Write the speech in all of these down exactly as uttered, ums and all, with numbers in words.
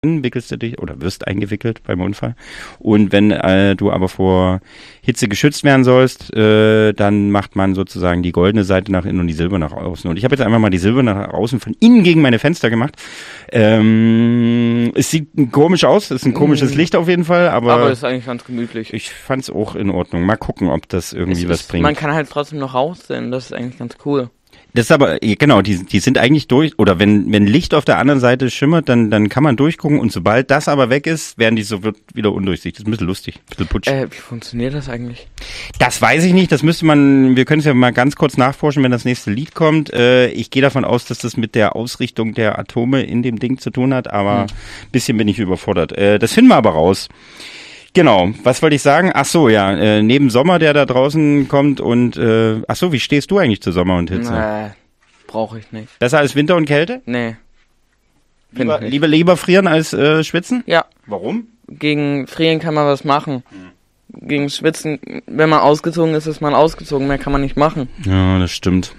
wickelst du dich oder wirst eingewickelt beim Unfall. Und wenn äh, du aber vor Hitze geschützt werden sollst, äh, dann macht man sozusagen die goldene Seite nach innen und die silberne nach außen. Und ich habe jetzt einfach mal die silberne nach außen von innen gegen meine Fenster gemacht. Ähm, es sieht komisch aus, es ist ein komisches Licht auf jeden Fall, aber, aber ist eigentlich ganz gemütlich. Ich fand es auch in Ordnung. Mal gucken, ob das irgendwie es was ist, bringt. Man kann halt trotzdem noch raussehen, das ist eigentlich ganz cool. Das ist aber, genau, die, die sind eigentlich durch, oder wenn, wenn Licht auf der anderen Seite schimmert, dann, dann kann man durchgucken und sobald das aber weg ist, werden die so wird wieder undurchsichtig. Das ist ein bisschen lustig, ein bisschen putsch. Äh, wie funktioniert das eigentlich? Das weiß ich nicht, das müsste man, wir können es ja mal ganz kurz nachforschen, wenn das nächste Lied kommt. Äh, ich gehe davon aus, dass das mit der Ausrichtung der Atome in dem Ding zu tun hat, aber ein hm. bisschen bin ich überfordert. Äh, das finden wir aber raus. Genau, was wollte ich sagen? Ach so, ja, äh, neben Sommer, der da draußen kommt und, äh, ach so, wie stehst du eigentlich zu Sommer und Hitze? Nee, brauche ich nicht. Besser als Winter und Kälte? Nee. Lieber, lieber, lieber frieren als äh, schwitzen? Ja. Warum? Gegen Frieren kann man was machen. Hm. Gegen Schwitzen, wenn man ausgezogen ist, ist man ausgezogen, mehr kann man nicht machen. Ja, das stimmt.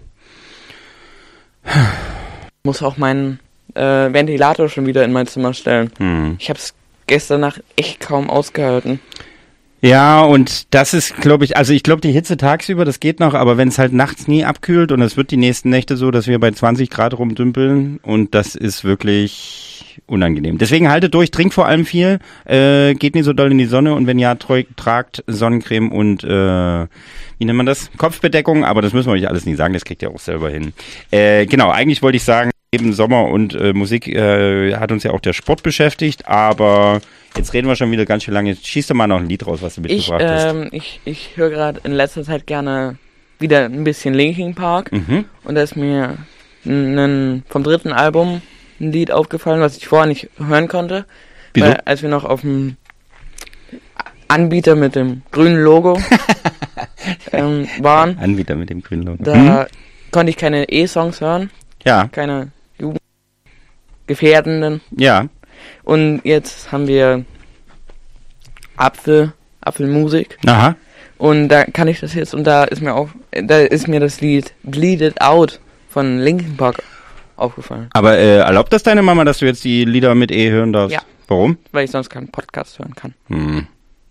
Ich muss auch meinen äh, Ventilator schon wieder in mein Zimmer stellen. Hm. Ich hab's gestern Nacht echt kaum ausgehalten. Ja, und das ist, glaube ich, also ich glaube, die Hitze tagsüber, das geht noch, aber wenn es halt nachts nie abkühlt und es wird die nächsten Nächte so, dass wir bei zwanzig Grad rumdümpeln und das ist wirklich unangenehm. Deswegen haltet durch, trinkt vor allem viel, äh, geht nicht so doll in die Sonne und wenn ja, treu, tragt Sonnencreme und, äh, wie nennt man das? Kopfbedeckung, aber das müssen wir euch alles nicht sagen, das kriegt ihr auch selber hin. Äh, genau, eigentlich wollte ich sagen, neben Sommer und äh, Musik äh, hat uns ja auch der Sport beschäftigt, aber jetzt reden wir schon wieder ganz schön lange. Jetzt schießt du mal noch ein Lied raus, was du mitgebracht ich, hast. Ähm, ich ich höre gerade in letzter Zeit gerne wieder ein bisschen Linkin Park mhm. und da ist mir n, vom dritten Album ein Lied aufgefallen, was ich vorher nicht hören konnte. Wieso? Weil, als wir noch auf dem Anbieter mit dem grünen Logo ähm, waren. Anbieter mit dem grünen Logo. Da hm? konnte ich keine E-Songs hören. Ja. Keine Jugendgefährdenden. Ja. Und jetzt haben wir Apfel, Apfelmusik. Aha. Und da kann ich das jetzt, und da ist mir auch, da ist mir das Lied Bleed It Out von Linkin Park aufgefallen. Aber äh, erlaubt das deine Mama, dass du jetzt die Lieder mit E hören darfst? Ja. Warum? Weil ich sonst keinen Podcast hören kann. Hm.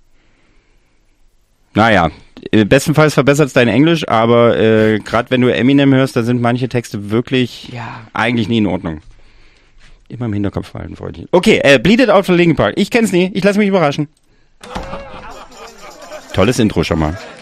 Naja, bestenfalls verbessert es dein Englisch, aber äh, gerade wenn du Eminem hörst, da sind manche Texte wirklich ja. eigentlich nie in Ordnung. Immer im Hinterkopf halten, Freundchen. Okay, äh, Bleed It Out von Linkin Park. Ich kenn's nie, ich lasse mich überraschen. Tolles Intro schon mal.